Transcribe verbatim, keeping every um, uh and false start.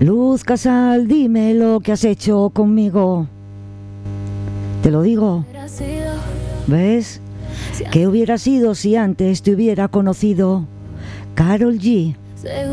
Luz Casal, dime lo que has hecho conmigo. Te lo digo. ¿Ves? ¿Qué hubiera sido si antes te hubiera conocido? Karol G.